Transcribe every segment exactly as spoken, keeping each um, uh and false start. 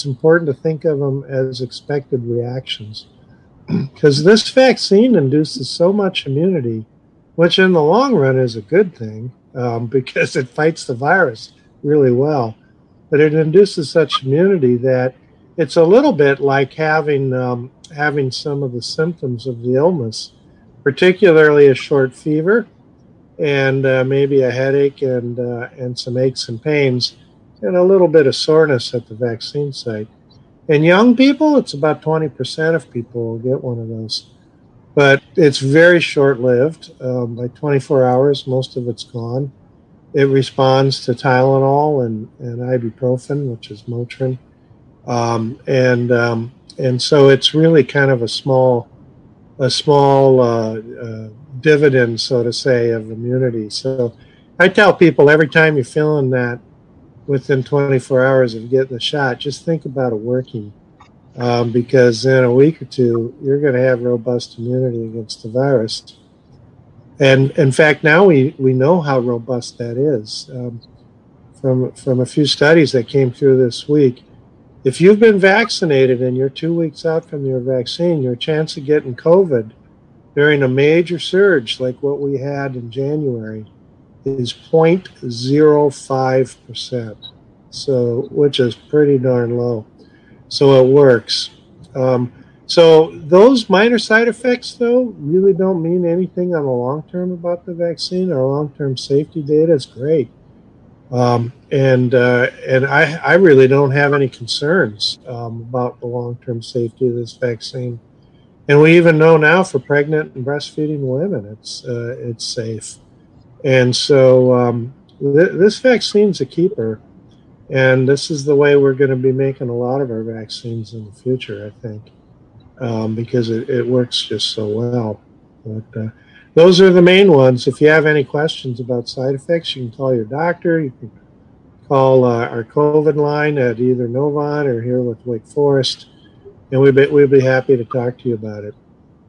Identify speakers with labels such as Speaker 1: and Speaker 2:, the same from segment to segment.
Speaker 1: it's important to think of them as expected reactions, because this vaccine induces so much immunity, which in the long run is a good thing, um, because it fights the virus really well. But it induces such immunity that it's a little bit like having um, having some of the symptoms of the illness, particularly a short fever and uh, maybe a headache and uh, and some aches and pains and a little bit of soreness at the vaccine site. In young people, it's about twenty percent of people will get one of those. But it's very short-lived. Um, by twenty-four hours, most of it's gone. It responds to Tylenol and, and ibuprofen, which is Motrin. Um, and um, and so it's really kind of a small, a small uh, uh, dividend, so to say, of immunity. So I tell people every time you're feeling that within twenty-four hours of getting the shot, just think about it working. Um, because in a week or two, you're going to have robust immunity against the virus. And in fact, now we, we know how robust that is. Um, from, from a few studies that came through this week, if you've been vaccinated and you're two weeks out from your vaccine, your chance of getting COVID during a major surge like what we had in January is zero point zero five percent, so which is pretty darn low. So it works. Um, so those minor side effects, though, really don't mean anything on the long term about the vaccine. Our long-term safety data is great. Um, and uh, and I, I really don't have any concerns um, about the long-term safety of this vaccine. And we even know now for pregnant and breastfeeding women, it's uh, it's safe. And so um, th- this vaccine's a keeper. And this is the way we're going to be making a lot of our vaccines in the future, I think, um, because it, it works just so well. But uh, those are the main ones. If you have any questions about side effects, you can call your doctor. You can call uh, our COVID line at either Novant or here with Wake Forest, and we'd be, we'd be happy to talk to you about it.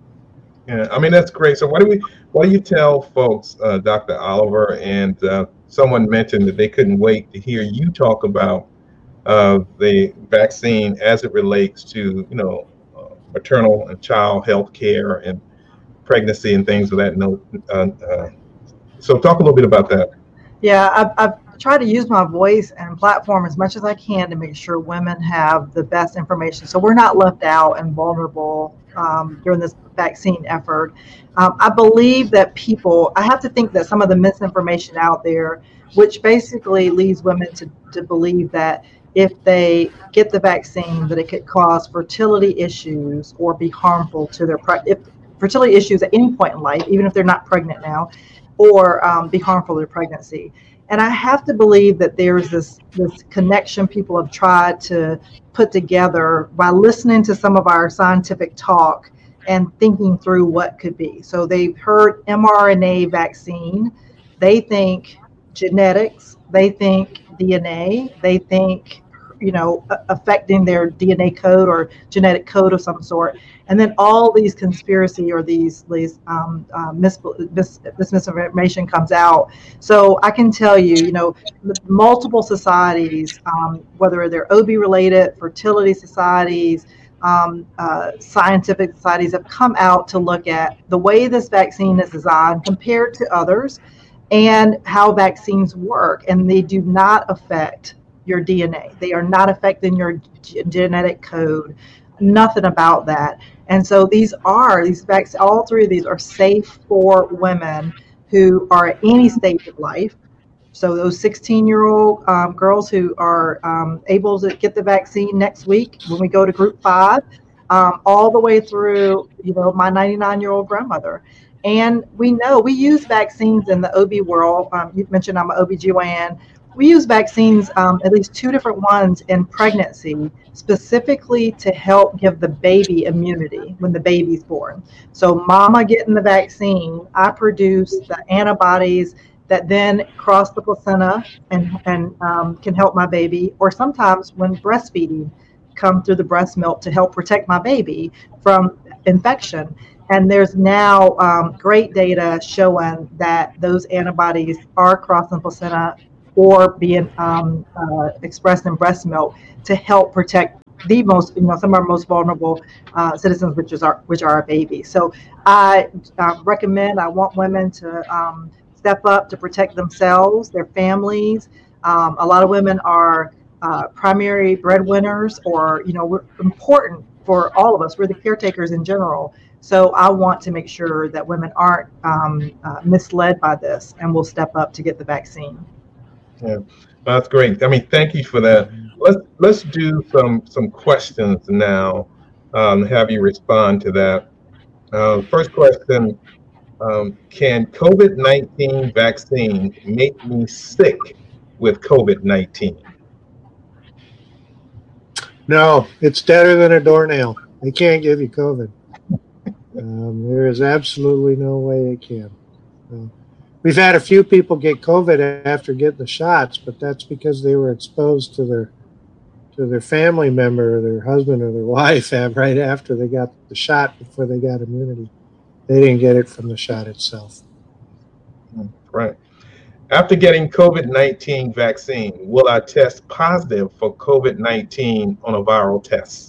Speaker 2: Yeah, I mean, that's great. So what do we, what do you tell folks, uh, Doctor Oliver, and uh, someone mentioned that they couldn't wait to hear you talk about uh, the vaccine as it relates to, you know, uh, maternal and child health care and pregnancy and things of that note. Uh, uh, so talk a little bit about that.
Speaker 3: Yeah, I've, I've tried to use my voice and platform as much as I can to make sure women have the best information, so we're not left out and vulnerable um, during this vaccine effort. Um, I believe that people, I have to think that some of the misinformation out there, which basically leads women to, to believe that if they get the vaccine, that it could cause fertility issues or be harmful to their pre- if fertility issues at any point in life, even if they're not pregnant now, or um, be harmful to their pregnancy. And I have to believe that there's this this connection people have tried to put together by listening to some of our scientific talk and thinking through what could be. So they've heard mRNA vaccine, they think genetics, they think D N A, they think, you know, affecting their D N A code or genetic code of some sort. And then all these conspiracy or these, these um, uh, mis- mis- this misinformation comes out. So I can tell you, you know, multiple societies, um, whether they're O B related, fertility societies, um, uh, scientific societies have come out to look at the way this vaccine is designed compared to others and how vaccines work. And they do not affect your D N A. They are not affecting your g- genetic code, nothing about that. And so these are, these vaccines, all three of these are safe for women who are at any stage of life. So those sixteen-year-old um, girls who are um, able to get the vaccine next week when we go to group five, um, all the way through, you know, my ninety-nine-year-old grandmother. And we know we use vaccines in the O B world. Um, you mentioned I'm an O B G Y N. We use vaccines, um, at least two different ones in pregnancy, specifically to help give the baby immunity when the baby's born. So mama getting the vaccine, I produce the antibodies that then cross the placenta and, and um, can help my baby, or sometimes when breastfeeding, come through the breast milk to help protect my baby from infection. And there's now um, great data showing that those antibodies are crossing placenta or being um, uh, expressed in breast milk to help protect the most, you know, some of our most vulnerable uh, citizens, which is our, which are our babies. So I uh, recommend, I want women to um, step up to protect themselves, their families. Um, a lot of women are uh, primary breadwinners, or, you know, we're important for all of us. We're the caretakers in general. So I want to make sure that women aren't um, uh, misled by this, and will step up to get the vaccine.
Speaker 2: Yeah, that's great. I mean, thank you for that. Let's let's do some some questions now. Um, have you respond to that. Uh, first question: um, Can COVID nineteen vaccine make me sick with COVID nineteen?
Speaker 1: No, it's deader than a doornail. They can't give you COVID. Um, there is absolutely no way it can. Uh, we've had a few people get COVID after getting the shots, but that's because they were exposed to their to their family member or their husband or their wife right after they got the shot before they got immunity. They didn't get it from the shot itself.
Speaker 2: Right. After getting COVID nineteen vaccine, will I test positive for COVID nineteen on a viral test?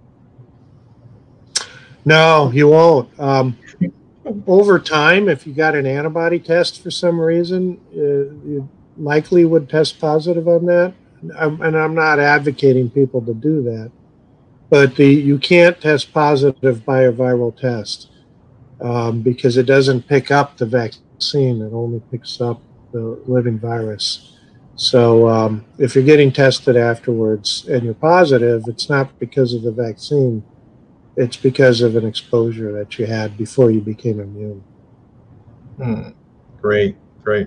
Speaker 1: No, you won't. Um, over time, if you got an antibody test for some reason, uh, you likely would test positive on that. I'm, and I'm not advocating people to do that, but the you can't test positive by a viral test um, because it doesn't pick up the vaccine. It only picks up the living virus. So um, if you're getting tested afterwards and you're positive, it's not because of the vaccine. It's because of an exposure that you had before you became immune.
Speaker 2: Hmm. Great, great.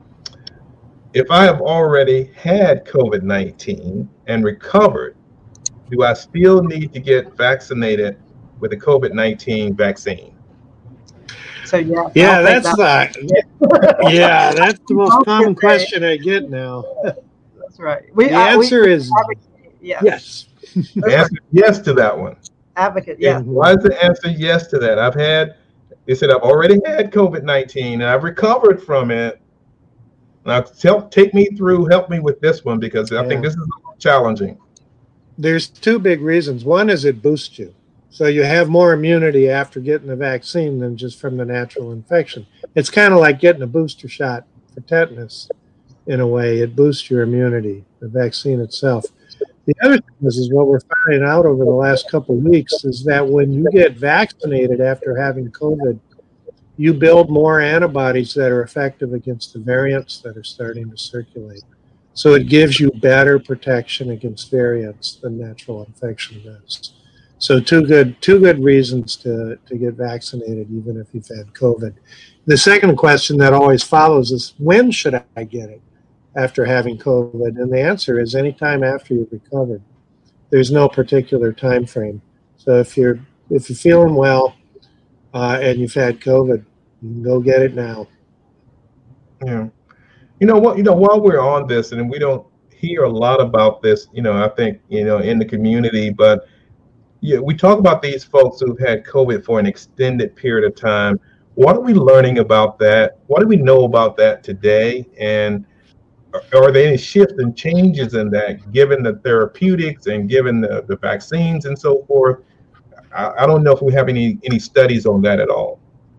Speaker 2: If I have already had COVID nineteen and recovered, do I still need to get vaccinated with the COVID nineteen vaccine?
Speaker 3: So yeah,
Speaker 1: yeah, that's that. the yeah, that's the most common question I get now.
Speaker 3: That's right. We,
Speaker 1: the
Speaker 3: uh,
Speaker 1: answer
Speaker 3: we,
Speaker 1: is
Speaker 3: yes.
Speaker 1: yes.
Speaker 2: The answer is yes to that one.
Speaker 3: Advocate, yeah.
Speaker 2: Why is the answer yes to that? I've had, they said I've already had COVID nineteen and I've recovered from it. Now, help take me through, help me with this one, because I yeah. think this is challenging.
Speaker 1: There's two big reasons. One is it boosts you. So you have more immunity after getting the vaccine than just from the natural infection. It's kind of like getting a booster shot for tetanus in a way. It boosts your immunity, the vaccine itself. The other thing is, is what we're finding out over the last couple of weeks is that when you get vaccinated after having COVID, you build more antibodies that are effective against the variants that are starting to circulate. So it gives you better protection against variants than natural infection does. So two good two good reasons to, to get vaccinated, even if you've had COVID. The second question that always follows is, when should I get it after having COVID? And the answer is anytime after you've recovered. There's no particular time frame. So if you're if you're feeling well uh, and you've had COVID, you can go get it now.
Speaker 2: Yeah. You know what, you know, while we're on this, and we don't hear a lot about this, you know, I think, you know, in the community, but yeah, we talk about these folks who've had COVID for an extended period of time. What are we learning about that? What do we know about that today? And are there any shifts and changes in that, given the therapeutics and given the, the vaccines and so forth? I, I don't know if we have any, any studies on that at all.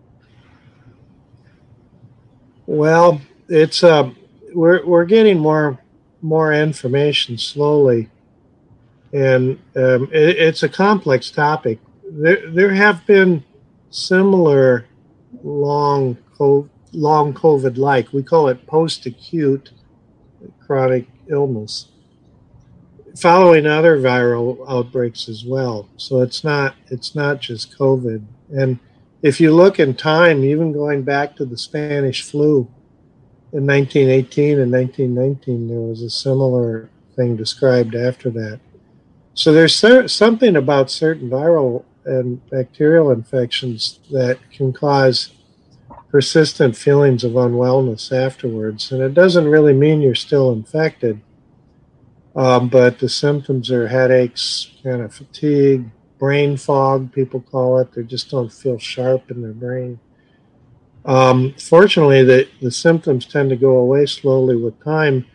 Speaker 1: Well, it's uh, we're we're getting more more information slowly, and um, it, it's a complex topic. There there have been similar long co- long COVID-like, we call it post-acute chronic illness, following other viral outbreaks as well. So it's not it's not just COVID. And if you look in time, even going back to the Spanish flu in nineteen eighteen and nineteen nineteen, there was a similar thing described after that. So there's something about certain viral and bacterial infections that can cause persistent feelings of unwellness afterwards. And it doesn't really mean you're still infected, um, but the symptoms are headaches, kind of fatigue, brain fog, people call it. They just don't feel sharp in their brain. Um, fortunately, the, the symptoms tend to go away slowly with time,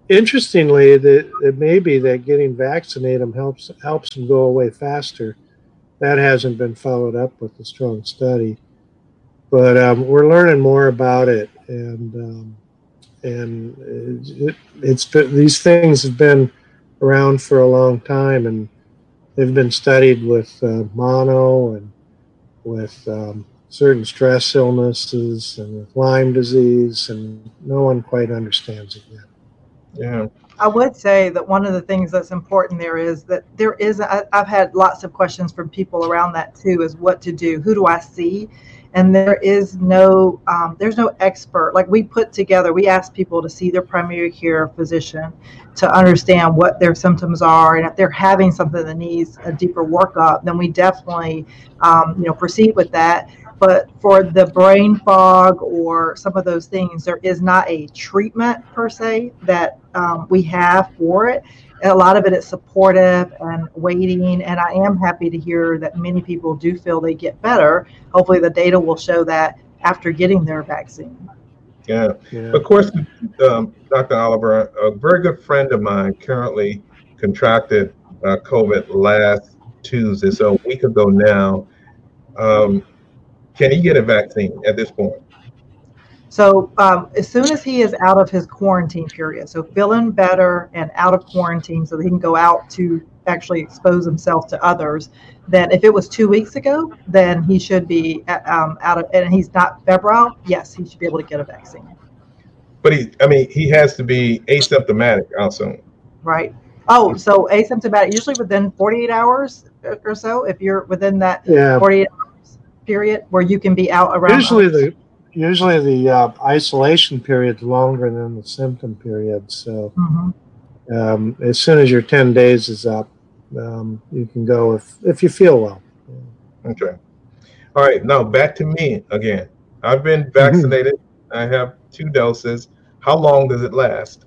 Speaker 1: interestingly, that it may be that getting vaccinated them helps helps them go away faster. That hasn't been followed up with a strong study, but um, we're learning more about it, and um, and it, it's been, these things have been around for a long time, and they've been studied with uh, mono and with um, certain stress illnesses and with Lyme disease, and no one quite understands it yet.
Speaker 2: Yeah.
Speaker 3: I would say that one of the things that's important there is that there is, I, I've had lots of questions from people around that too, is what to do. Who do I see? And there is no, um, there's no expert. Like we put together, we ask people to see their primary care physician to understand what their symptoms are. And if they're having something that needs a deeper workup, then we definitely, um, you know, proceed with that. But for the brain fog or some of those things, there is not a treatment per se that um, we have for it. And a lot of it is supportive and waiting. And I am happy to hear that many people do feel they get better. Hopefully the data will show that after getting their vaccine.
Speaker 2: Yeah. yeah. Of course, um, Doctor Oliver, a very good friend of mine currently contracted uh, COVID last Tuesday, so a week ago now. Um, Can he get a vaccine at this point?
Speaker 3: So um, as soon as he is out of his quarantine period, so feeling better and out of quarantine so that he can go out to actually expose himself to others, then if it was two weeks ago, then he should be um, out of, and he's not febrile, yes, he should be able to get a vaccine.
Speaker 2: But he, I mean, he has to be asymptomatic also.
Speaker 3: Right. Oh, so asymptomatic, usually within forty-eight hours or so, if you're within that
Speaker 1: yeah.
Speaker 3: forty-eight hours period where you can be out around.
Speaker 1: Usually the usually the uh, isolation period is longer than the symptom period. So mm-hmm. um, as soon as your ten days is up, um, you can go if if you feel well.
Speaker 2: Okay. All right. Now back to me again. I've been vaccinated. Mm-hmm. I have two doses. How long does it last?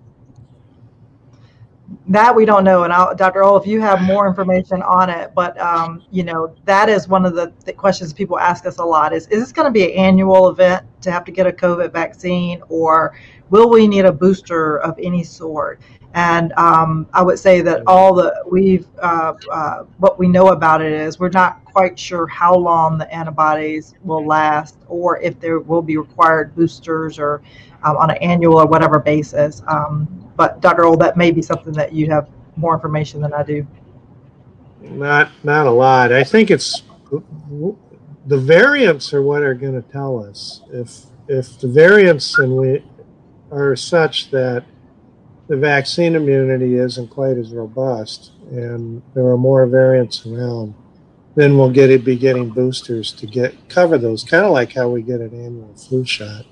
Speaker 3: That we don't know, and I'll, Doctor Ohl, if you have more information on it, but um, you know, that is one of the, the questions people ask us a lot: is is this going to be an annual event to have to get a COVID vaccine, or will we need a booster of any sort? And um, I would say that all the we've uh, uh, what we know about it is we're not quite sure how long the antibodies will last, or if there will be required boosters or um, on an annual or whatever basis. Um, But Doctor Ohl, that may be something that you have more information than I do.
Speaker 1: Not, not a lot. I think it's the variants are what are going to tell us if if the variants and we are such that the vaccine immunity isn't quite as robust, and there are more variants around, then we'll get it be getting boosters to get cover those, kind of like how we get an annual flu shot.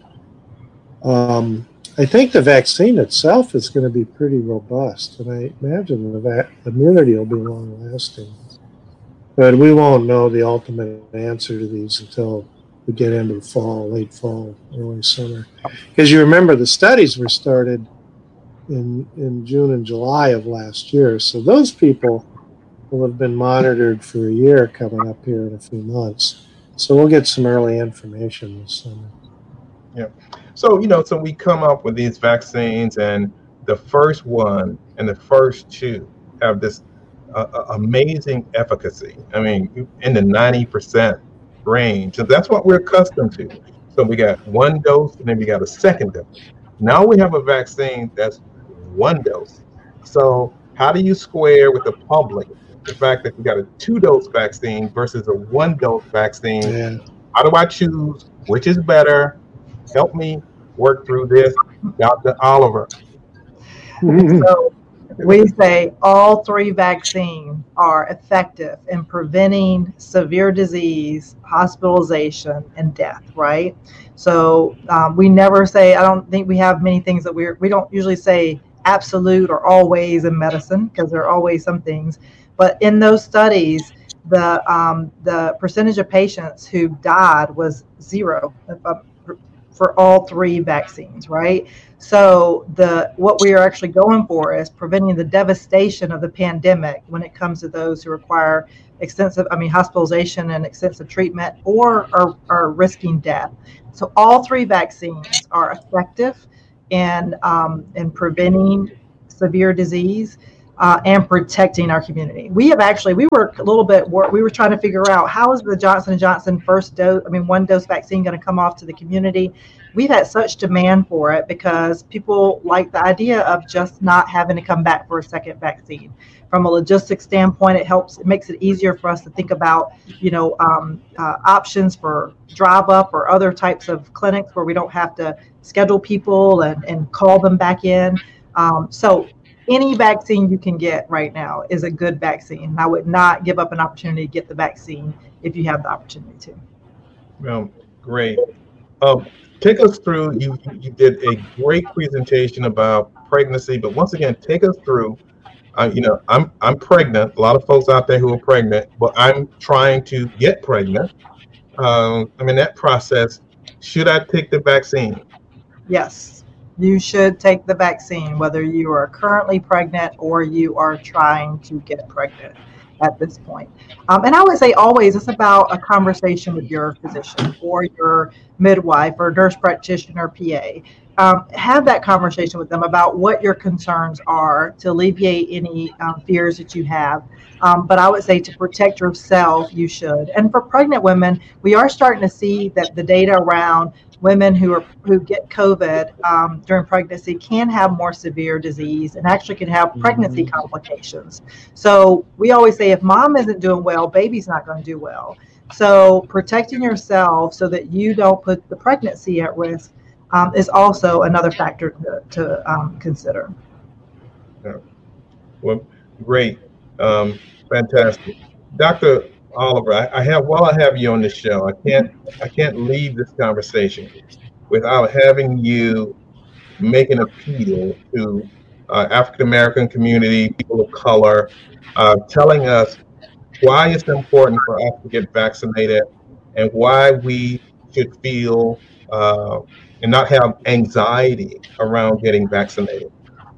Speaker 1: Um, I think the vaccine itself is going to be pretty robust, and I imagine the va- immunity will be long-lasting. But we won't know the ultimate answer to these until we get into the fall, late fall, early summer. Because you remember the studies were started in in June and July of last year, so those people will have been monitored for a year coming up here in a few months. So we'll get some early information this summer.
Speaker 2: Yeah. So, you know, so we come up with these vaccines, and the first one and the first two have this uh, amazing efficacy. I mean, in the ninety percent range. So that's what we're accustomed to. So we got one dose, and then we got a second dose. Now we have a vaccine that's one dose. So how do you square with the public the fact that we got a two-dose vaccine versus a one-dose vaccine?
Speaker 1: Yeah.
Speaker 2: How do I choose which is better? Help me work through this, Doctor Oliver.
Speaker 3: So we say all three vaccines are effective in preventing severe disease, hospitalization, and death, right? So um, we never say, I don't think we have many things that we're, we don't usually say absolute or always in medicine, because there are always some things. But in those studies, the um, the percentage of patients who died was zero for all three vaccines, right? So the what we are actually going for is preventing the devastation of the pandemic when it comes to those who require extensive, I mean, hospitalization and extensive treatment, or are, are risking death. So all three vaccines are effective in um, in preventing severe disease uh, and protecting our community. We have actually, we were a little bit, we were trying to figure out how is the Johnson and Johnson first dose, I mean, one dose vaccine going to come off to the community? We've had such demand for it because people like the idea of just not having to come back for a second vaccine. From a logistics standpoint, it helps, it makes it easier for us to think about, you know, um, uh, options for drive up or other types of clinics where we don't have to schedule people and, and call them back in. Um, so any vaccine you can get right now is a good vaccine. I would not give up an opportunity to get the vaccine if you have the opportunity to.
Speaker 2: Well, great. Um, take us through, you, you did a great presentation about pregnancy, but once again, take us through, uh, you know, I'm I'm pregnant. A lot of folks out there who are pregnant, but I'm trying to get pregnant. Um, I mean, that process, should I take the vaccine?
Speaker 3: Yes, you should take the vaccine, whether you are currently pregnant or you are trying to get pregnant at this point. Um, and I would say always it's about a conversation with your physician or your midwife or nurse practitioner, P A. Um, have that conversation with them about what your concerns are to alleviate any um, fears that you have. Um, but I would say to protect yourself, you should. And for pregnant women, we are starting to see that the data around women who are who get COVID um, during pregnancy can have more severe disease and actually can have pregnancy mm-hmm. complications. So we always say if mom isn't doing well, baby's not going to do well. So protecting yourself so that you don't put the pregnancy at risk um, is also another factor to, to um, consider.
Speaker 2: Yeah. Well, great. Um, fantastic. Doctor Oliver, I, I have while I have you on the show, I can't I can't leave this conversation without having you make an appeal to uh, African American community, people of color, uh, telling us why it's important for us to get vaccinated and why we should feel uh, and not have anxiety around getting vaccinated.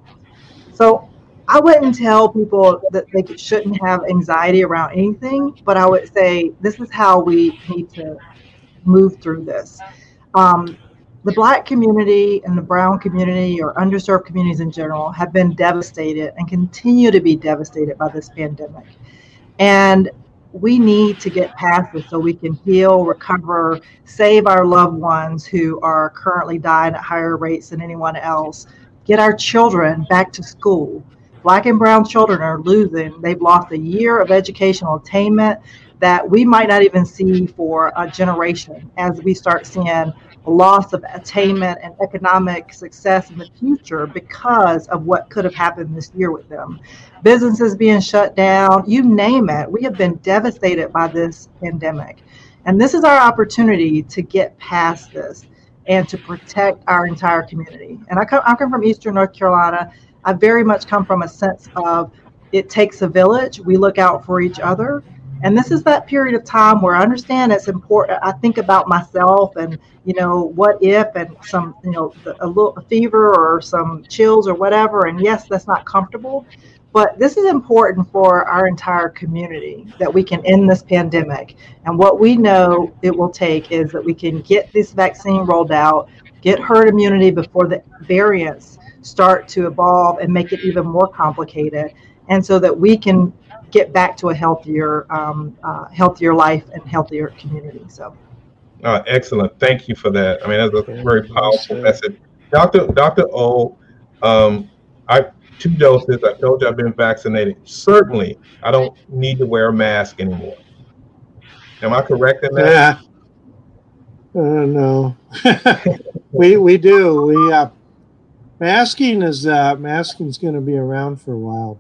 Speaker 3: So I wouldn't tell people that they shouldn't have anxiety around anything, but I would say this is how we need to move through this. Um, the Black community and the brown community or underserved communities in general have been devastated and continue to be devastated by this pandemic. And we need to get past this so we can heal, recover, save our loved ones who are currently dying at higher rates than anyone else, get our children back to school. Black and brown children are losing. They've lost a year of educational attainment that we might not even see for a generation as we start seeing a loss of attainment and economic success in the future because of what could have happened this year with them. Businesses being shut down, you name it. We have been devastated by this pandemic. And this is our opportunity to get past this and to protect our entire community. And I come, I come from Eastern North Carolina. I very much come from a sense of it takes a village. We look out for each other. And this is that period of time where I understand it's important. I think about myself and, you know, what if and some, you know, a little a fever or some chills or whatever. And yes, that's not comfortable. But this is important for our entire community that we can end this pandemic. And what we know it will take is that we can get this vaccine rolled out, get herd immunity before the variants start to evolve and make it even more complicated. And so that we can get back to a healthier, um, uh, healthier life and healthier community. So,
Speaker 2: uh, excellent. Thank you for that. I mean, that's a very powerful message, Doctor Doctor O. Um, I two doses. I told you I've been vaccinated. Certainly, I don't need to wear a mask anymore. Am I correct in that?
Speaker 1: Yeah. Uh, no, we we do. We uh, masking is uh, masking is going to be around for a while.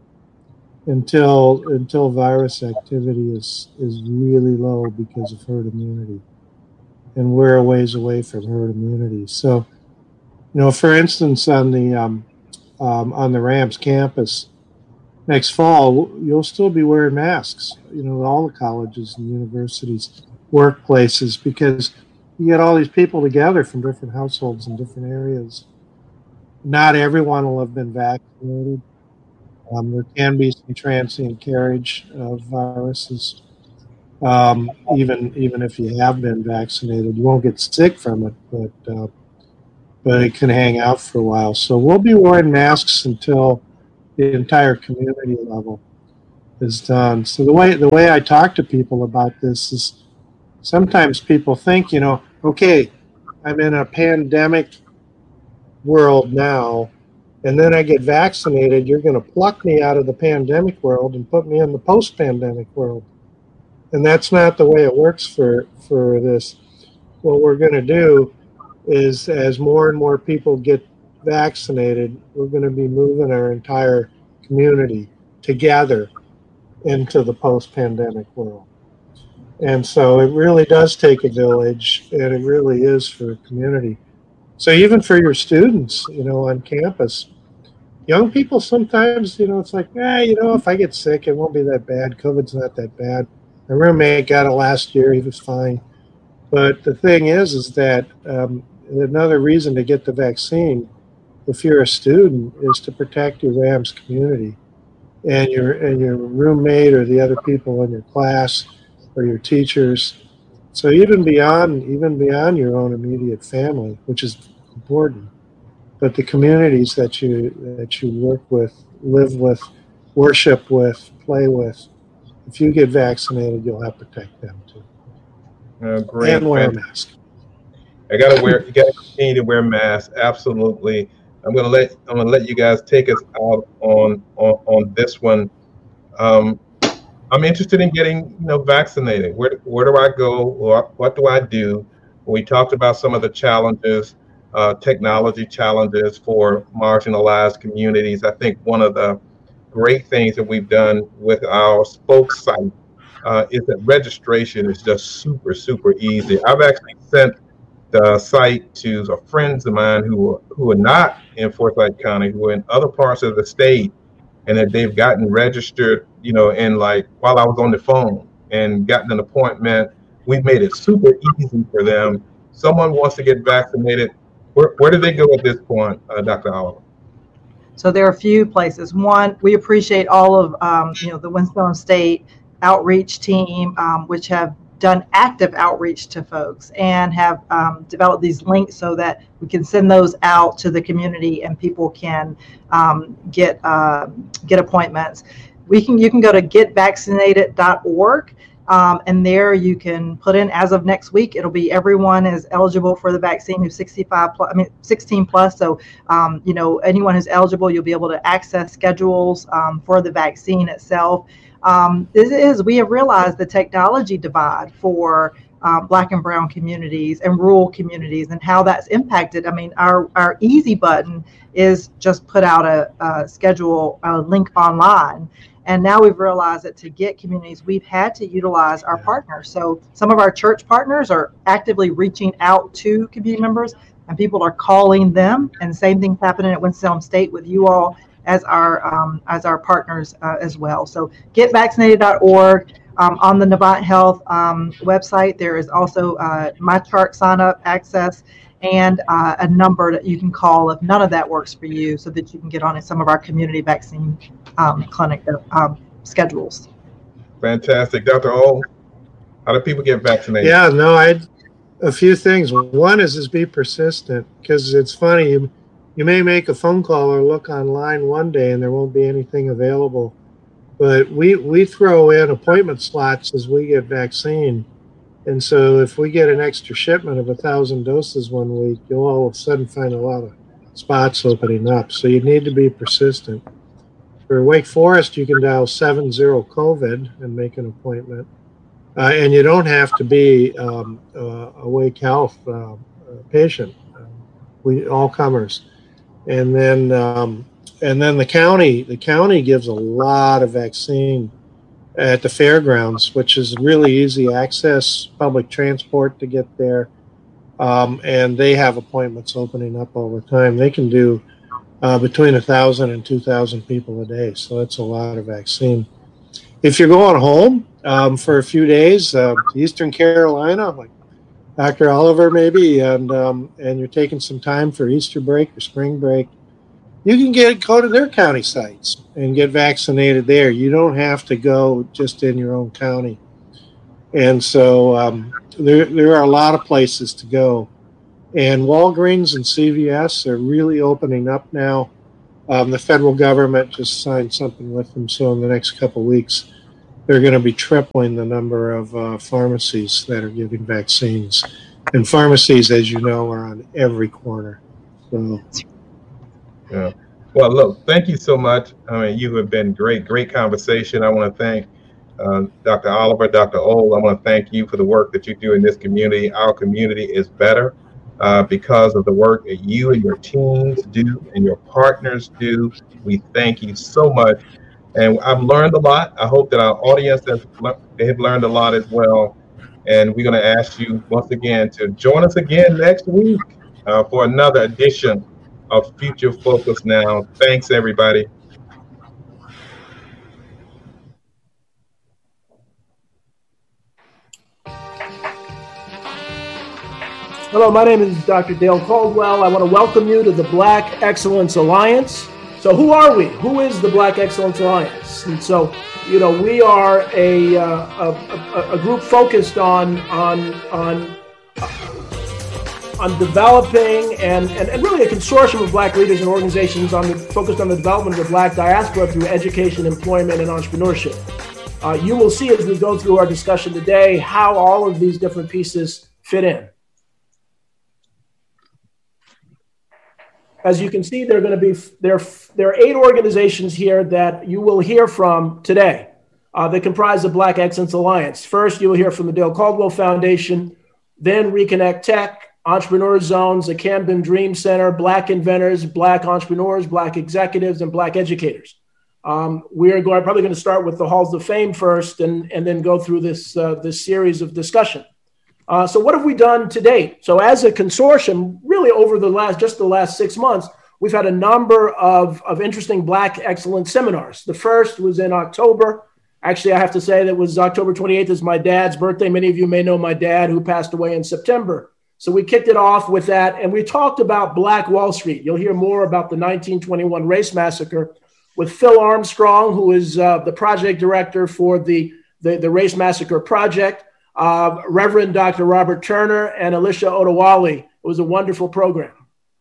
Speaker 1: Until until virus activity is, is really low because of herd immunity. And we're a ways away from herd immunity. So, you know, for instance, on the um, um, on the Rams campus next fall, you'll still be wearing masks, you know, all the colleges and universities, workplaces, because you get all these people together from different households in different areas. Not everyone will have been vaccinated. Um, there can be some transient carriage of viruses. Um, even even if you have been vaccinated, you won't get sick from it, but uh, but it can hang out for a while. So we'll be wearing masks until the entire community level is done. So the way the way I talk to people about this is sometimes people think, you know, okay, I'm in a pandemic world now, and then I get vaccinated, you're going to pluck me out of the pandemic world and put me in the post-pandemic world. And that's not the way it works for, for this. What we're going to do is, as more and more people get vaccinated, we're going to be moving our entire community together into the post-pandemic world. And so it really does take a village, and it really is for a community. So even for your students, you know, on campus, young people sometimes, you know, it's like, eh, you know, if I get sick, it won't be that bad. COVID's not that bad. My roommate got it last year. He was fine. But the thing is, is that um, another reason to get the vaccine, if you're a student, is to protect your RAMS community and your and your roommate or the other people in your class or your teachers. So even beyond even beyond your own immediate family, which is important, but the communities that you that you work with, live with, worship with, play with, if you get vaccinated, you'll help protect them too.
Speaker 2: Uh, great.
Speaker 1: And wear a mask.
Speaker 2: I gotta wear. You gotta continue to wear masks. Absolutely. I'm gonna let I'm gonna let you guys take us out on on, on this one. Um, I'm interested in getting you know vaccinated. Where where do I go? What what do I do? We talked about some of the challenges, uh, technology challenges for marginalized communities. I think one of the great things that we've done with our Spoke site uh, is that registration is just super super easy. I've actually sent the site to some friends of mine who are, who are not in Forsyth County, who are in other parts of the state, and that they've gotten registered, you know, in like while I was on the phone and gotten an appointment. We've made it super easy for them. Someone wants to get vaccinated. Where, where do they go at this point, uh, Doctor Oliver?
Speaker 3: So there are a few places. One, we appreciate all of um, you know the Winston State outreach team, um, which have done active outreach to folks and have um, developed these links so that we can send those out to the community and people can um, get uh, get appointments. We can you can go to get vaccinated dot org. Um, and there you can put in, as of next week, it'll be everyone is eligible for the vaccine who's sixty-five plus, I mean, sixteen plus. So, um, you know, anyone who's eligible, you'll be able to access schedules um, for the vaccine itself. Um, this is, we have realized the technology divide for uh, Black and brown communities and rural communities and how that's impacted. I mean, our, our easy button is just put out a, a schedule, a link online. And now we've realized that to get communities, we've had to utilize our partners. So some of our church partners are actively reaching out to community members, and people are calling them. And same thing's happening at Winston-Salem State with you all as our um, as our partners uh, as well. So get vaccinated dot org. Um, on the Novant Health um, website, there is also uh, MyChart sign-up access and uh, a number that you can call if none of that works for you, so that you can get on in some of our community vaccine um, clinic um, schedules.
Speaker 2: Fantastic. Doctor O, how do people get vaccinated?
Speaker 1: Yeah, no, I a few things. One is is be persistent, because it's funny. You, you may make a phone call or look online one day and there won't be anything available. But we, we throw in appointment slots as we get vaccine. And so if we get an extra shipment of a thousand doses one week, you'll all of a sudden find a lot of spots opening up. So you need to be persistent. For Wake Forest, you can dial seven zero COVID and make an appointment. Uh, and you don't have to be um, uh, a Wake Health uh, patient. Uh, we all comers. And then um, and then the county, the county gives a lot of vaccine at the fairgrounds, which is really easy access, public transport to get there. Um, and they have appointments opening up all the time. They can do uh, between one thousand and two thousand people a day. So that's a lot of vaccine. If you're going home um, for a few days, uh, to Eastern Carolina, like Doctor Oliver maybe, and um, and you're taking some time for Easter break or spring break, you can get go to their county sites and get vaccinated there. You don't have to go just in your own county. And so um, there there are a lot of places to go. And Walgreens and C V S are really opening up now. Um, the federal government just signed something with them, so in the next couple of weeks, they're going to be tripling the number of uh, pharmacies that are giving vaccines. And pharmacies, as you know, are on every corner. So,
Speaker 2: yeah. Well, look, thank you so much. I mean, you have been great, great conversation. I want to thank uh, Doctor Oliver, Doctor Ohl. I want to thank you for the work that you do in this community. Our community is better uh, because of the work that you and your teams do and your partners do. We thank you so much. And I've learned a lot. I hope that our audience has they have learned a lot as well. And we're going to ask you once again to join us again next week uh, for another edition of Future Focus Now. Thanks, everybody.
Speaker 4: Hello, my name is Doctor Dale Caldwell. I want to welcome you to the Black Excellence Alliance. So who are we? Who is the Black Excellence Alliance? And so, you know, we are a, uh, a, a, a group focused on, on, on, on developing and, and, and really a consortium of Black leaders and organizations on the, focused on the development of the Black diaspora through education, employment, and entrepreneurship. Uh, you will see as we go through our discussion today how all of these different pieces fit in. As you can see, there are going to be there, there are eight organizations here that you will hear from today. Uh, that comprise the Black Excellence Alliance. First, you will hear from the Dale Caldwell Foundation, then Reconnect Tech, Entrepreneur Zones, the Camden Dream Center, Black Inventors, Black Entrepreneurs, Black Executives, and Black Educators. Um, we are going, probably going to start with the Halls of Fame first, and, and then go through this uh, this series of discussion. Uh, so what have we done to date? So as a consortium, really over the last, just the last six months, we've had a number of, of interesting Black Excellence seminars. The first was in October. Actually, I have to say that was October twenty-eighth is my dad's birthday. Many of you may know my dad, who passed away in September. So we kicked it off with that, and we talked about Black Wall Street. You'll hear more about the nineteen twenty-one race massacre with Phil Armstrong, who is uh, the project director for the, the, the Race Massacre Project. Uh, Reverend Doctor Robert Turner and Alicia Otawale. It was a wonderful program.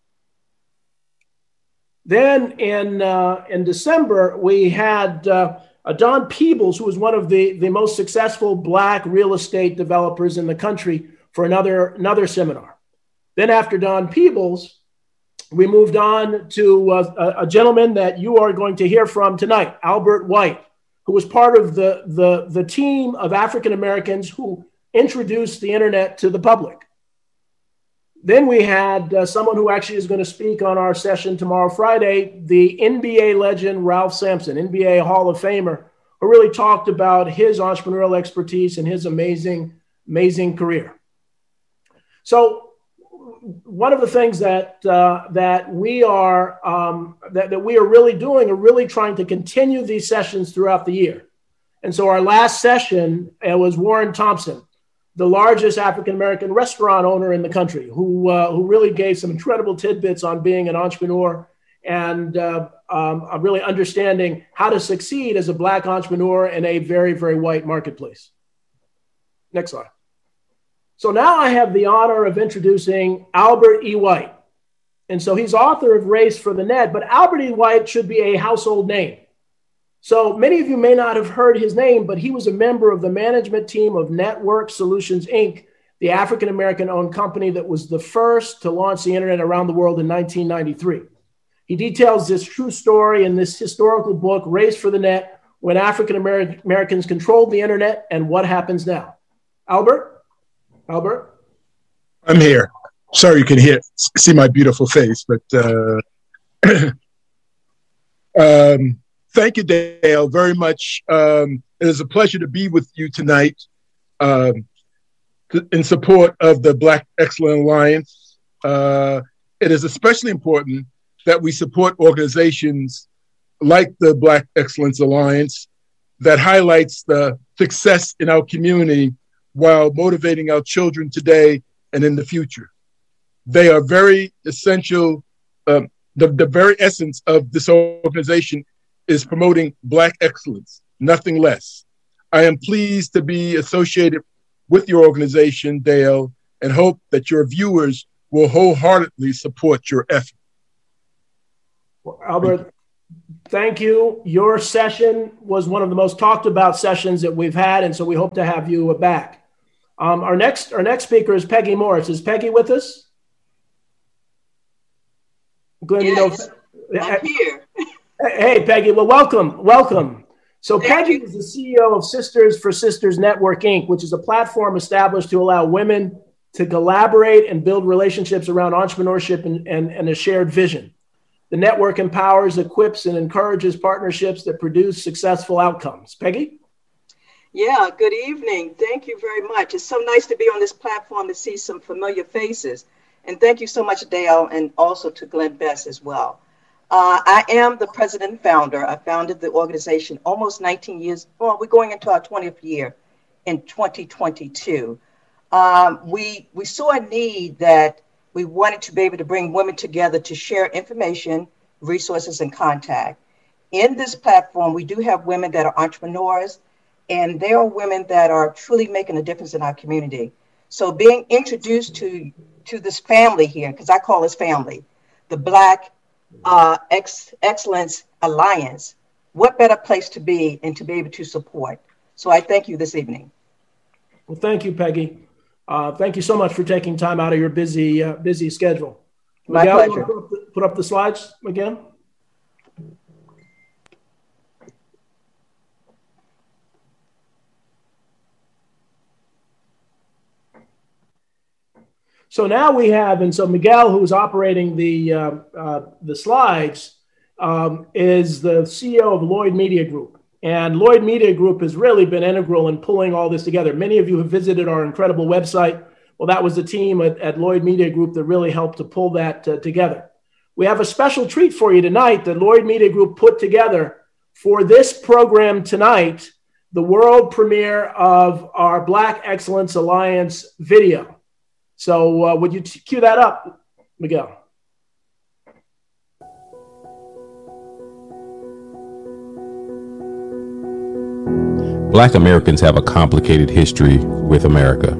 Speaker 4: Then in uh, in December, we had uh, uh, Don Peebles, who was one of the, the most successful Black real estate developers in the country, for another, another seminar. Then after Don Peebles, we moved on to uh, a, a gentleman that you are going to hear from tonight, Albert White, who was part of the, the, the team of African Americans who introduced the internet to the public. Then we had uh, someone who actually is going to speak on our session tomorrow, Friday, the N B A legend, Ralph Sampson, N B A Hall of Famer, who really talked about his entrepreneurial expertise and his amazing, amazing career. So one of the things that uh, that we are um, that, that we are really doing are really trying to continue these sessions throughout the year. And so our last session uh, was Warren Thompson, the largest African-American restaurant owner in the country, who uh, who really gave some incredible tidbits on being an entrepreneur and uh, um, really understanding how to succeed as a Black entrepreneur in a very, very white marketplace. Next slide. So now I have the honor of introducing Albert E. White. And so he's author of Race for the Net, but Albert E. White should be a household name. So many of you may not have heard his name, but he was a member of the management team of Network Solutions, Incorporated, the African-American owned company that was the first to launch the internet around the world in nineteen ninety-three. He details this true story in this historical book, Race for the Net, when African Americans controlled the internet and what happens now. Albert? Albert?
Speaker 5: I'm here. Sorry you can hear, see my beautiful face, but uh, um, thank you, Dale, very much. Um, it is a pleasure to be with you tonight um, in support of the Black Excellence Alliance. Uh, it is especially important that we support organizations like the Black Excellence Alliance that highlights the success in our community while motivating our children today and in the future. They are very essential. Um, the, the very essence of this organization is promoting Black excellence, nothing less. I am pleased to be associated with your organization, Dale, and hope that your viewers will wholeheartedly support your effort.
Speaker 4: Well, Albert, thank you. Your session was one of the most talked about sessions that we've had, and so we hope to have you back. Um, our next our next speaker is Peggy Morris. Is Peggy with us? Glenn,
Speaker 6: yes,
Speaker 4: you know,
Speaker 6: I'm here.
Speaker 4: Hey, Peggy. Well, welcome, welcome. So
Speaker 6: Thank
Speaker 4: Peggy
Speaker 6: you.
Speaker 4: is the C E O of Sisters for Sisters Network, Incorporated, which is a platform established to allow women to collaborate and build relationships around entrepreneurship and, and, and a shared vision. The network empowers, equips, and encourages partnerships that produce successful outcomes. Peggy?
Speaker 6: Yeah, good evening. Thank you very much. It's so nice to be on this platform to see some familiar faces. And thank you so much, Dale, and also to Glenn Bess as well. Uh, I am the president and founder. I founded the organization almost nineteen years. Well, we're going into our twentieth year in twenty twenty-two. Um, we, we saw a need that we wanted to be able to bring women together to share information, resources, and contact. In this platform, we do have women that are entrepreneurs, and there are women that are truly making a difference in our community. So being introduced to, to this family here, because I call this family, the Black uh, Ex- Excellence Alliance, what better place to be and to be able to support? So I thank you this evening.
Speaker 4: Well, thank you, Peggy. Uh, thank you so much for taking time out of your busy uh, busy schedule.
Speaker 6: My
Speaker 4: Miguel,
Speaker 6: pleasure.
Speaker 4: Put up, the, put up the slides again. So now we have, and so Miguel, who's operating the uh, uh, the slides, um, is the C E O of Lloyd Media Group. And Lloyd Media Group has really been integral in pulling all this together. Many of you have visited our incredible website. Well, that was the team at, at Lloyd Media Group that really helped to pull that uh, together. We have a special treat for you tonight that Lloyd Media Group put together for this program tonight, the world premiere of our Black Excellence Alliance video. So uh, would you t- cue that up, Miguel?
Speaker 7: Black Americans have a complicated history with America.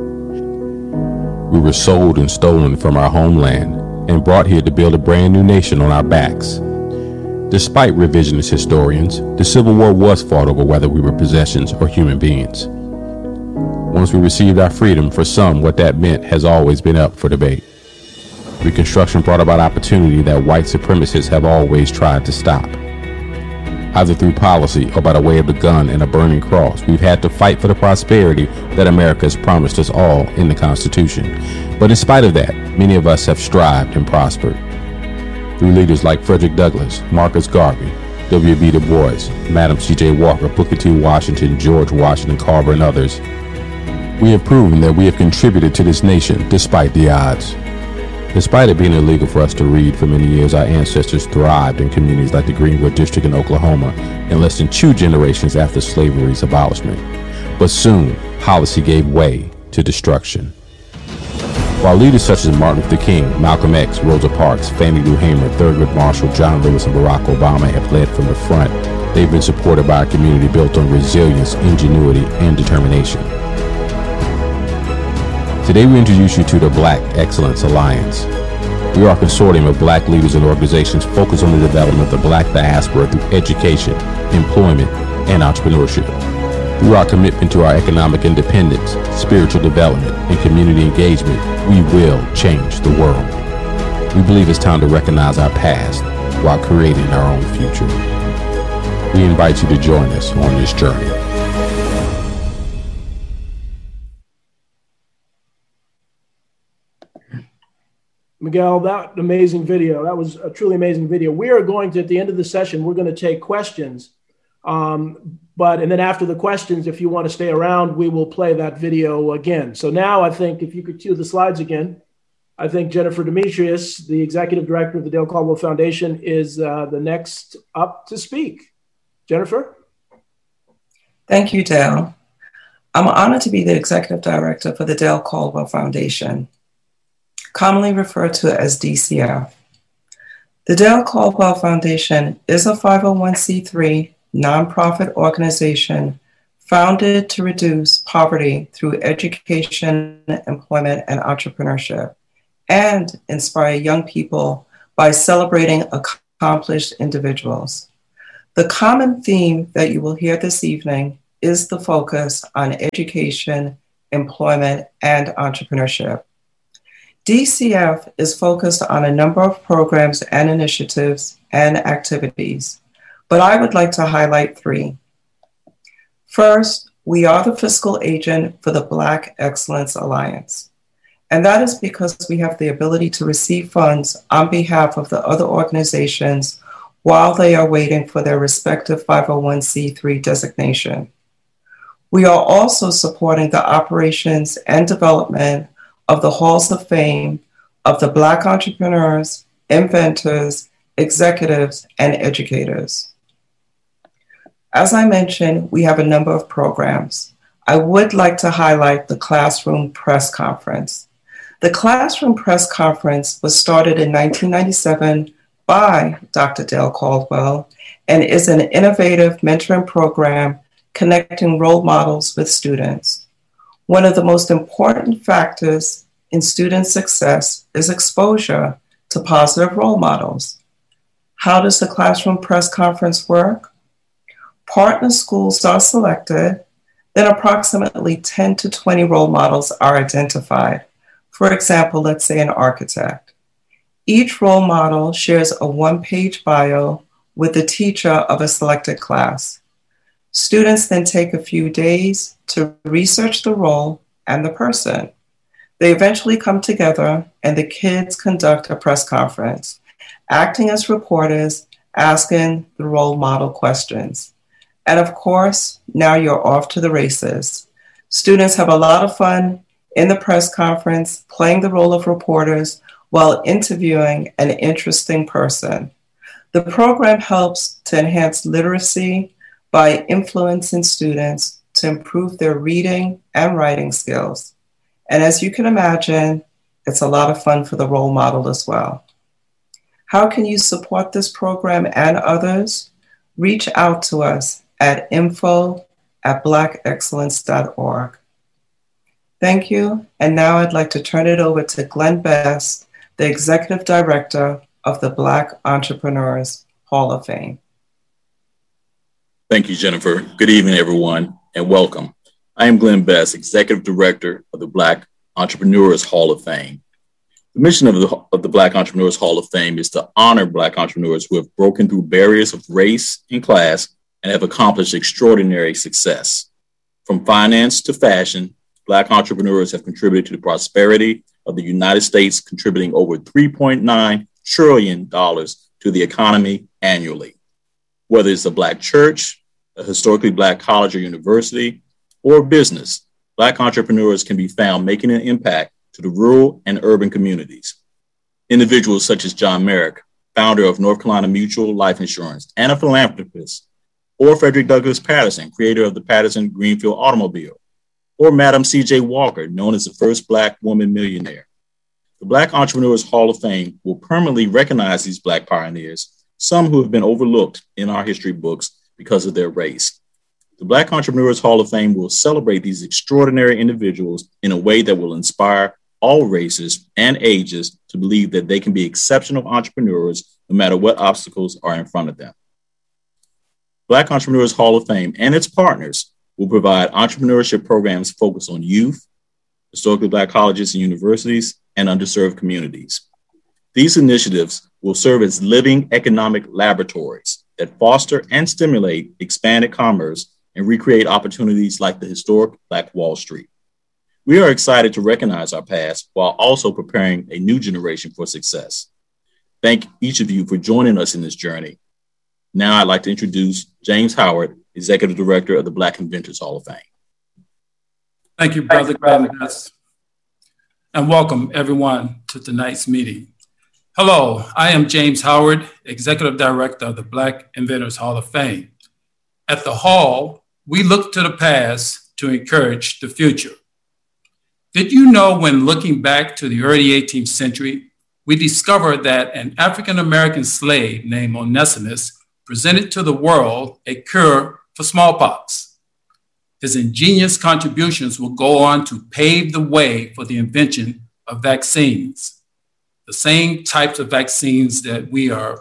Speaker 7: We were sold and stolen from our homeland and brought here to build a brand new nation on our backs. Despite revisionist historians, the Civil War was fought over whether we were possessions or human beings. Once we received our freedom, for some, what that meant has always been up for debate. Reconstruction brought about opportunity that white supremacists have always tried to stop. Either through policy or by the way of the gun and a burning cross, we've had to fight for the prosperity that America has promised us all in the Constitution. But in spite of that, many of us have strived and prospered. Through leaders like Frederick Douglass, Marcus Garvey, W B Du Bois, Madam C J Walker, Booker T. Washington, George Washington Carver, and others, we have proven that we have contributed to this nation despite the odds. Despite it being illegal for us to read for many years, our ancestors thrived in communities like the Greenwood District in Oklahoma in less than two generations after slavery's abolishment. But soon, policy gave way to destruction. While leaders such as Martin Luther King, Malcolm X, Rosa Parks, Fannie Lou Hamer, Thurgood Marshall, John Lewis, and Barack Obama have led from the front, they've been supported by a community built on resilience, ingenuity, and determination. Today we introduce you to the Black Excellence Alliance. We are a consortium of Black leaders and organizations focused on the development of the Black diaspora through education, employment, and entrepreneurship. Through our commitment to our economic independence, spiritual development, and community engagement, we will change the world. We believe it's time to recognize our past while creating our own future. We invite you to join us on this journey.
Speaker 4: Miguel, that amazing video. That was a truly amazing video. We are going to, at the end of the session, we're going to take questions. Um, but, and then after the questions, if you want to stay around, we will play that video again. So now I think if you could cue the slides again, I think Jennifer Demetrius, the executive director of the Dale Caldwell Foundation, is uh, the next up to speak. Jennifer?
Speaker 8: Thank you, Dale. I'm honored to be the executive director for the Dale Caldwell Foundation, commonly referred to as D C F. The Dale Caldwell Foundation is a five oh one c three nonprofit organization founded to reduce poverty through education, employment, and entrepreneurship, and inspire young people by celebrating accomplished individuals. The common theme that you will hear this evening is the focus on education, employment, and entrepreneurship. D C F is focused on a number of programs and initiatives and activities, but I would like to highlight three. First, we are the fiscal agent for the Black Excellence Alliance, and that is because we have the ability to receive funds on behalf of the other organizations while they are waiting for their respective five oh one c three designation. We are also supporting the operations and development of the Halls of Fame of the Black entrepreneurs, inventors, executives, and educators. As I mentioned, we have a number of programs. I would like to highlight the Classroom Press Conference. The Classroom Press Conference was started in nineteen ninety-seven by Doctor Dale Caldwell and is an innovative mentoring program connecting role models with students. One of the most important factors in student success is exposure to positive role models. How does the Classroom Press Conference work? Partner schools are selected, then approximately ten to twenty role models are identified. For example, let's say an architect. Each role model shares a one-page bio with the teacher of a selected class. Students then take a few days to research the role and the person. They eventually come together and the kids conduct a press conference, acting as reporters, asking the role model questions. And of course, now you're off to the races. Students have a lot of fun in the press conference, playing the role of reporters while interviewing an interesting person. The program helps to enhance literacy by influencing students to improve their reading and writing skills. And as you can imagine, it's a lot of fun for the role model as well. How can you support this program and others? Reach out to us at info at black excellence dot org. Thank you. And now I'd like to turn it over to Glenn Best, the Executive Director of the Black Entrepreneurs Hall of Fame.
Speaker 9: Thank you, Jennifer. Good evening, everyone, and welcome. I am Glenn Best, Executive Director of the Black Entrepreneurs Hall of Fame. The mission of the, of the Black Entrepreneurs Hall of Fame is to honor Black entrepreneurs who have broken through barriers of race and class and have accomplished extraordinary success. From finance to fashion, Black entrepreneurs have contributed to the prosperity of the United States, contributing over three point nine trillion dollars to the economy annually. Whether it's a Black church, a historically Black college or university, or business, Black entrepreneurs can be found making an impact to the rural and urban communities. Individuals such as John Merrick, founder of North Carolina Mutual Life Insurance and a philanthropist, or Frederick Douglass Patterson, creator of the Patterson Greenfield automobile, or Madam C J Walker, known as the first Black woman millionaire. The Black Entrepreneurs Hall of Fame will permanently recognize these Black pioneers, some who have been overlooked in our history books because of their race. The Black Entrepreneurs Hall of Fame will celebrate these extraordinary individuals in a way that will inspire all races and ages to believe that they can be exceptional entrepreneurs no matter what obstacles are in front of them. Black Entrepreneurs Hall of Fame and its partners will provide entrepreneurship programs focused on youth, historically Black colleges and universities, and underserved communities. These initiatives will serve as living economic laboratories that foster and stimulate expanded commerce and recreate opportunities like the historic Black Wall Street. We are excited to recognize our past while also preparing a new generation for success. Thank each of you for joining us in this journey. Now I'd like to introduce James Howard, Executive Director of the Black Inventors Hall of Fame.
Speaker 10: Thank you, Brother Glenn Best, and welcome everyone to tonight's meeting. Hello, I am James Howard, Executive Director of the Black Inventors Hall of Fame. At the Hall, we look to the past to encourage the future. Did you know when looking back to the early eighteenth century, we discovered that an African-American slave named Onesimus presented to the world a cure for smallpox. His ingenious contributions will go on to pave the way for the invention of vaccines, the same types of vaccines that we are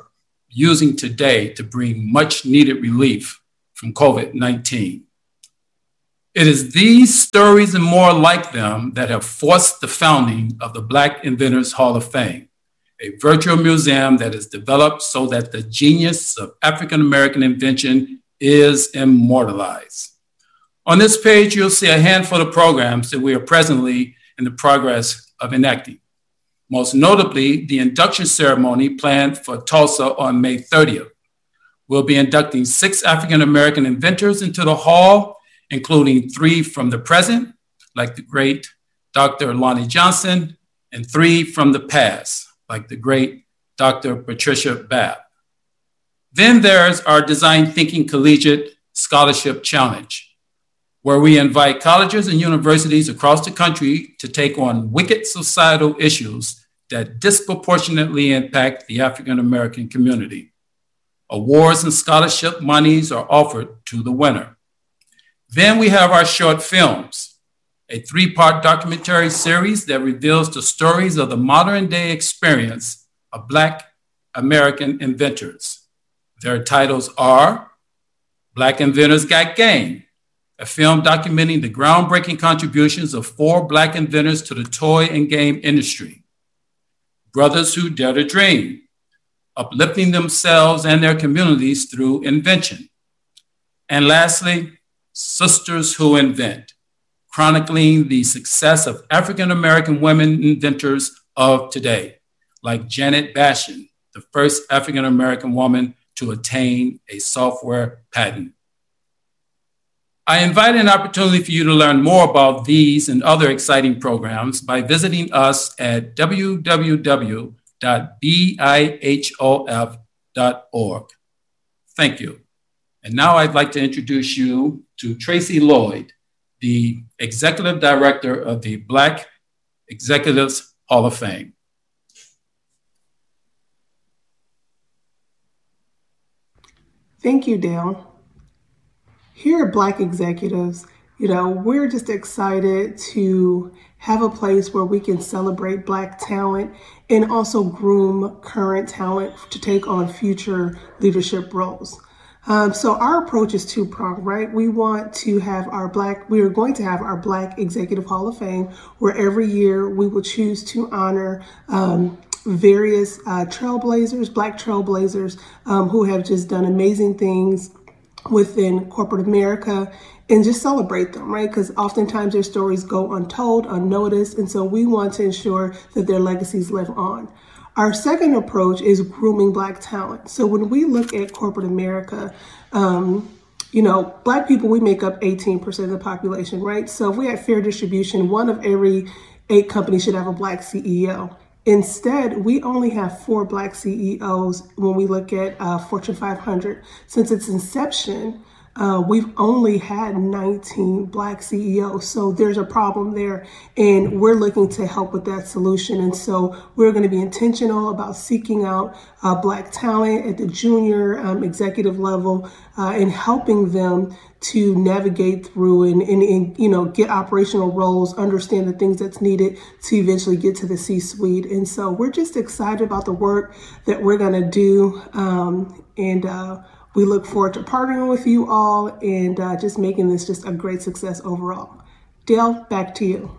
Speaker 10: using today to bring much needed relief from COVID nineteen. It is these stories and more like them that have forced the founding of the Black Inventors Hall of Fame, a virtual museum that is developed so that the genius of African-American invention is immortalized. On this page, you'll see a handful of programs that we are presently in the progress of enacting. Most notably, the induction ceremony planned for Tulsa on May thirtieth. We'll be inducting six African-American inventors into the hall, including three from the present, like the great Doctor Lonnie Johnson, and three from the past, like the great Doctor Patricia Babb. Then there's our Design Thinking Collegiate Scholarship Challenge, where we invite colleges and universities across the country to take on wicked societal issues that disproportionately impact the African-American community. Awards and scholarship monies are offered to the winner. Then we have our short films, a three-part documentary series that reveals the stories of the modern day experience of Black American inventors. Their titles are Black Inventors Got Game, a film documenting the groundbreaking contributions of four Black inventors to the toy and game industry. Brothers Who Dare to Dream, uplifting themselves and their communities through invention. And lastly, Sisters Who Invent, chronicling the success of African-American women inventors of today, like Janet Bastion, the first African-American woman to attain a software patent. I invite an opportunity for you to learn more about these and other exciting programs by visiting us at w w w dot bihof dot org. Thank you. And now I'd like to introduce you to Tracy Lloyd, the Executive Director of the Black Executives Hall of Fame.
Speaker 11: Thank you, Dale. Here at Black Executives, you know, we're just excited to have a place where we can celebrate Black talent and also groom current talent to take on future leadership roles. Um, so our approach is two-pronged, right? We want to have our Black, we are going to have our Black Executive Hall of Fame, where every year we will choose to honor um, various uh, trailblazers, Black trailblazers um, who have just done amazing things within corporate America, and just celebrate them, right? Because oftentimes their stories go untold, unnoticed, and so we want to ensure that their legacies live on. Our second approach is grooming Black talent. So when we look at corporate America, um, you know, Black people, we make up eighteen percent of the population, right? So if we had fair distribution, one of every eight companies should have a Black C E O. Instead, we only have four Black C E Os when we look at uh, Fortune five hundred. Since its inception, uh, we've only had nineteen Black C E Os. So there's a problem there, and we're looking to help with that solution. And so we're going to be intentional about seeking out uh, Black talent at the junior um, executive level uh, and helping them to navigate through and, and, and, you know, get operational roles, understand the things that's needed to eventually get to the C-suite. And so we're just excited about the work that we're going to do. Um, and uh, we look forward to partnering with you all and uh, just making this just a great success overall. Dale, back to you.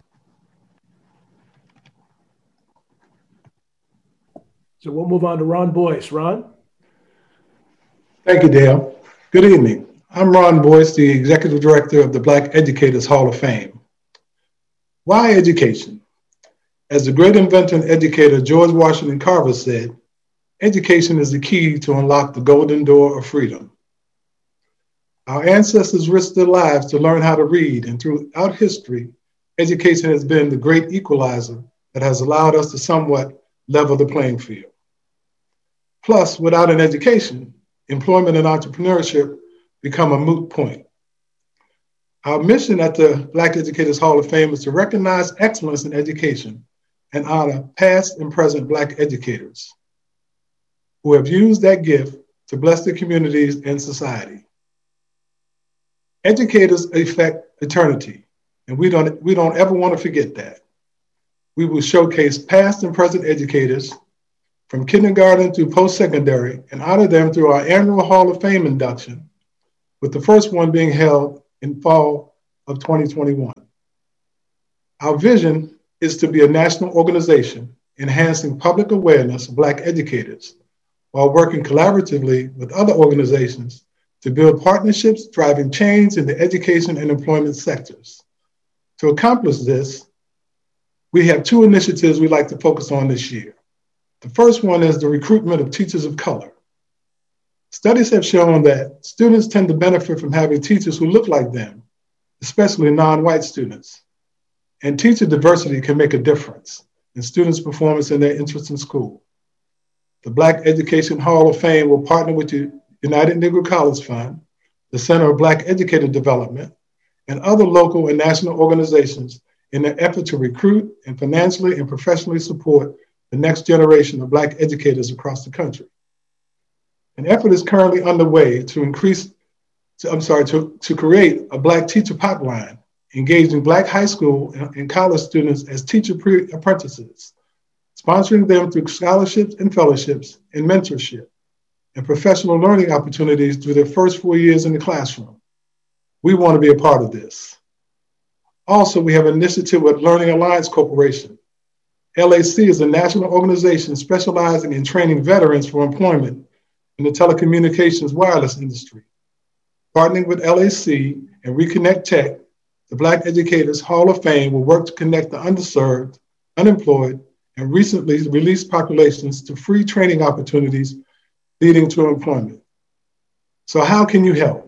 Speaker 4: So we'll move on to Ron Boyce. Ron?
Speaker 12: Thank you, Dale. Good evening. I'm Ron Boyce, the Executive Director of the Black Educators Hall of Fame. Why education? As the great inventor and educator George Washington Carver said, education is the key to unlock the golden door of freedom. Our ancestors risked their lives to learn how to read, and throughout history, education has been the great equalizer that has allowed us to somewhat level the playing field. Plus, without an education, employment and entrepreneurship become a moot point. Our mission at the Black Educators Hall of Fame is to recognize excellence in education and honor past and present Black educators who have used that gift to bless their communities and society. Educators affect eternity, and we don't, we don't ever want to forget that. We will showcase past and present educators, from kindergarten through post-secondary and honor them through our annual Hall of Fame induction, with the first one being held in fall of twenty twenty-one. Our vision is to be a national organization enhancing public awareness of Black educators while working collaboratively with other organizations to build partnerships driving change in the education and employment sectors. To accomplish this, we have two initiatives we'd like to focus on this year. The first one is the recruitment of teachers of color. Studies have shown that students tend to benefit from having teachers who look like them, especially non-white students. And teacher diversity can make a difference in students' performance and their interest in school. The Black Education Hall of Fame will partner with the United Negro College Fund, the Center of Black Educator Development, and other local and national organizations in their effort to recruit and financially and professionally support the next generation of Black educators across the country. An effort is currently underway to increase, to, I'm sorry, to, to create a Black teacher pipeline, engaging Black high school and, and college students as teacher apprentices, sponsoring them through scholarships and fellowships and mentorship and professional learning opportunities through their first four years in the classroom. We want to be a part of this. Also, we have an initiative with Learning Alliance Corporation. L A C is a national organization specializing in training veterans for employment in the telecommunications wireless industry. Partnering with L A C and Reconnect Tech, the Black Educators Hall of Fame will work to connect the underserved, unemployed, and recently released populations to free training opportunities leading to employment. So how can you help?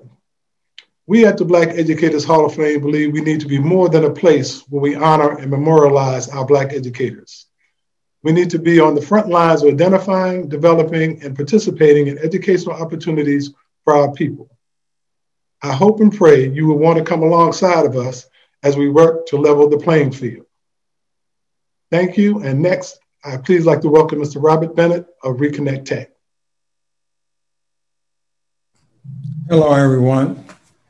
Speaker 12: We at the Black Educators Hall of Fame believe we need to be more than a place where we honor and memorialize our Black educators. We need to be on the front lines of identifying, developing, and participating in educational opportunities for our people. I hope and pray you will want to come alongside of us as we work to level the playing field. Thank you, and next, I'd please like to welcome Mister Robert Bennett of Reconnect Tech.
Speaker 13: Hello, everyone.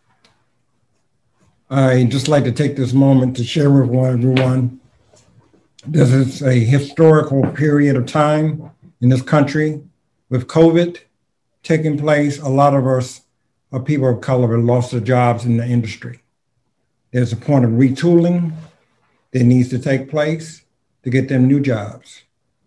Speaker 13: I'd just like to take this moment to share with everyone, this is a historical period of time in this country. With COVID taking place, a lot of us, our people of color, have lost their jobs in the industry. There's a point of retooling that needs to take place to get them new jobs.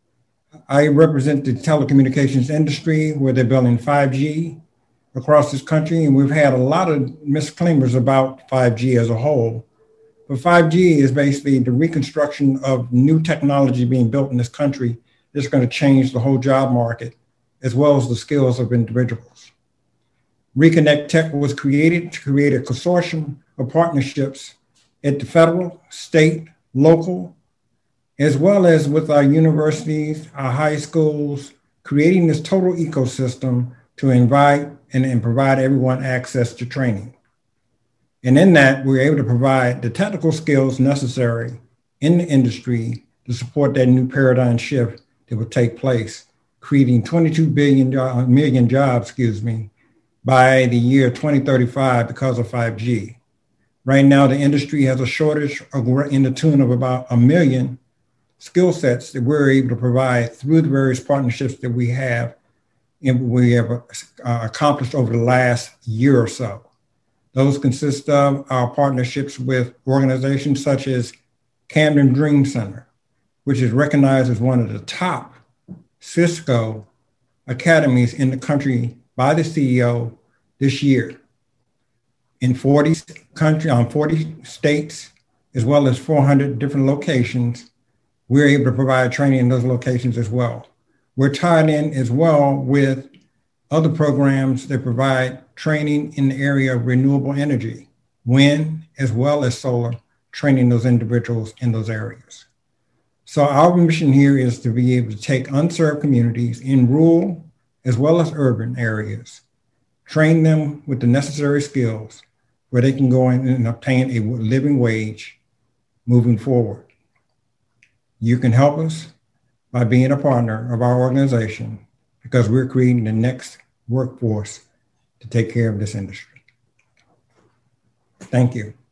Speaker 13: I represent the telecommunications industry where they're building five G across this country, and we've had a lot of misclaimers about five G as a whole. But five G is basically the reconstruction of new technology being built in this country that's going to change the whole job market, as well as the skills of individuals. Reconnect Tech was created to create a consortium of partnerships at the federal, state, local, as well as with our universities, our high schools, creating this total ecosystem to invite and, and provide everyone access to training. And in that, we're able to provide the technical skills necessary in the industry to support that new paradigm shift that will take place, creating twenty-two billion million jobs, excuse me, by the year twenty thirty-five because of five G. Right now, the industry has a shortage of, in the tune of about a million skill sets that we're able to provide through the various partnerships that we have and we have uh, accomplished over the last year or so. Those consist of our partnerships with organizations such as Camden Dream Center, which is recognized as one of the top Cisco academies in the country by the C E O this year. In forty country, um, forty states, as well as four hundred different locations, we're able to provide training in those locations as well. We're tied in as well with other programs that provide training in the area of renewable energy, wind, as well as solar, training those individuals in those areas. So our mission here is to be able to take unserved communities in rural as well as urban areas, train them with the necessary skills where they can go in and obtain a living wage moving forward. You can help us by being a partner of our organization because we're creating the next workforce to take care of this industry. Thank you.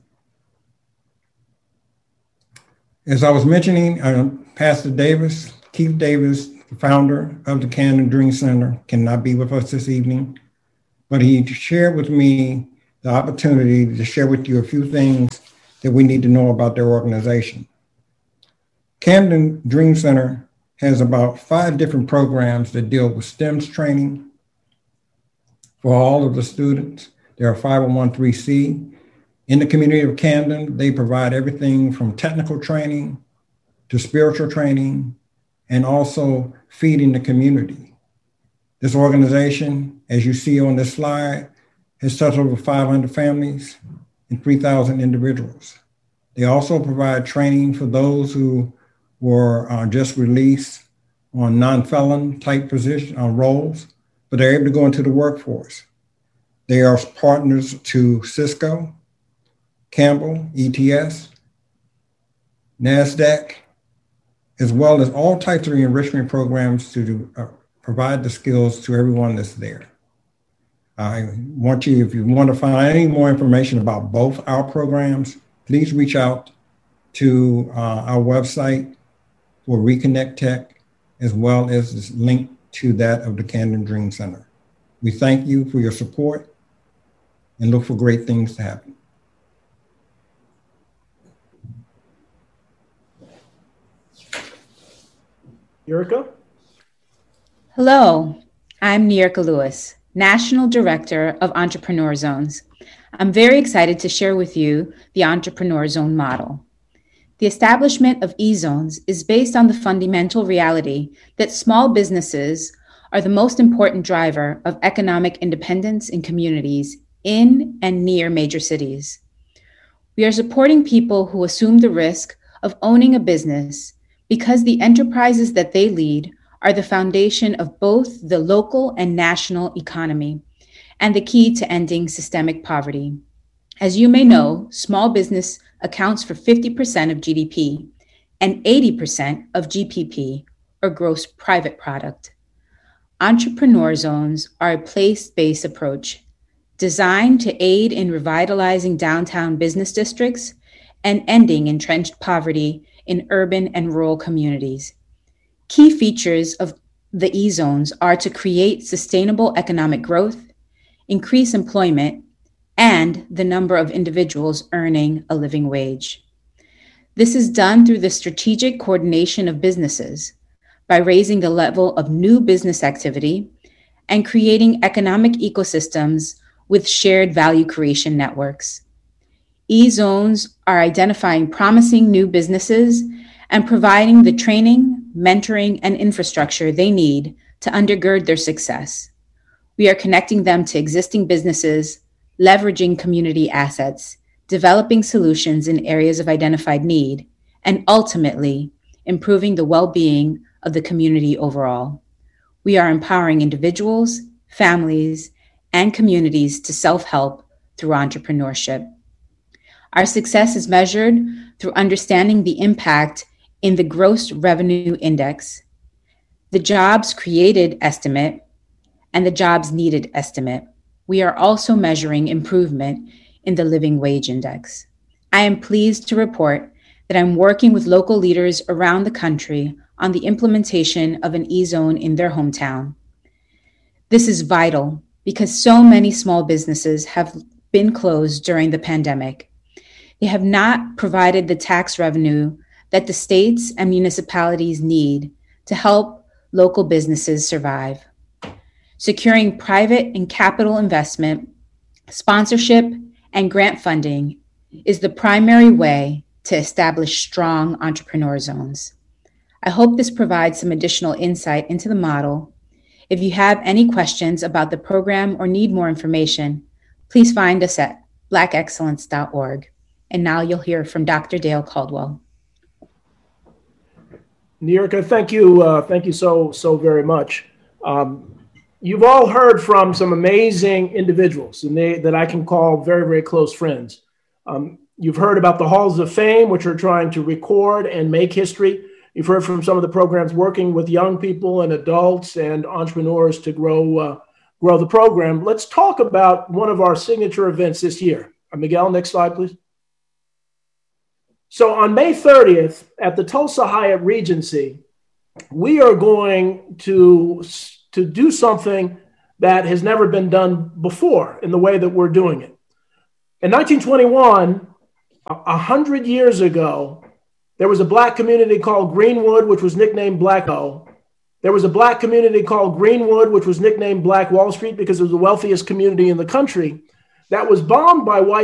Speaker 13: As I was mentioning, uh, Pastor Davis Keith Davis, the founder of the Camden Dream Center, cannot be with us this evening, but he shared with me the opportunity to share with you a few things that we need to know about their organization. Camden Dream Center has about five different programs that deal with STEM training for all of the students. They're a five oh one c three. In the community of Camden, they provide everything from technical training to spiritual training and also feeding the community. This organization, as you see on this slide, has touched over five hundred families and three thousand individuals. They also provide training for those who were uh, just released on non-felon type position uh, roles, but they're able to go into the workforce. They are partners to Cisco, Campbell, E T S, NASDAQ, as well as all types of enrichment programs to do, uh, provide the skills to everyone that's there. I want you, if you want to find any more information about both our programs, please reach out to uh, our website for Reconnect Tech, as well as this link to that of the Camden Dream Center. We thank you for your support and look for great things to happen.
Speaker 4: Yurika?
Speaker 14: Hello, I'm Nierka Lewis, National Director of Entrepreneur Zones. I'm very excited to share with you the Entrepreneur Zone model. The establishment of E-Zones is based on the fundamental reality that small businesses are the most important driver of economic independence in communities in and near major cities. We are supporting people who assume the risk of owning a business because the enterprises that they lead are the foundation of both the local and national economy and the key to ending systemic poverty. As you may know, small business accounts for fifty percent of G D P and eighty percent of G P P, or gross private product. Entrepreneur zones are a place-based approach designed to aid in revitalizing downtown business districts and ending entrenched poverty in urban and rural communities. Key features of the E-Zones are to create sustainable economic growth, increase employment, and the number of individuals earning a living wage. This is done through the strategic coordination of businesses by raising the level of new business activity and creating economic ecosystems with shared value creation networks. E-Zones are identifying promising new businesses and providing the training, mentoring, and infrastructure they need to undergird their success. We are connecting them to existing businesses, leveraging community assets, developing solutions in areas of identified need, and ultimately improving the well-being of the community overall. We are empowering individuals, families, and communities to self-help through entrepreneurship. Our success is measured through understanding the impact in the gross revenue index, the jobs created estimate, and the jobs needed estimate. We are also measuring improvement in the living wage index. I am pleased to report that I'm working with local leaders around the country on the implementation of an E-Zone in their hometown. This is vital because so many small businesses have been closed during the pandemic. They have not provided the tax revenue that the states and municipalities need to help local businesses survive. Securing private and capital investment, sponsorship, and grant funding is the primary way to establish strong entrepreneur zones. I hope this provides some additional insight into the model. If you have any questions about the program or need more information, please find us at black excellence dot org. And now you'll hear from Doctor Dale Caldwell.
Speaker 4: Nierka, thank you. Uh, thank you so, so very much. Um, you've all heard from some amazing individuals and they, that I can call very, very close friends. Um, you've heard about the Halls of Fame, which are trying to record and make history. You've heard from some of the programs working with young people and adults and entrepreneurs to grow, uh, grow the program. Let's talk about one of our signature events this year. Uh, Miguel, next slide, please. So on May thirtieth at the Tulsa Hyatt Regency, we are going to, to do something that has never been done before in the way that we're doing it. In nineteen twenty-one, a hundred years ago, there was a black community called Greenwood, which was nicknamed Black O. There was a black community called Greenwood, which was nicknamed Black Wall Street because it was the wealthiest community in the country, that was bombed by white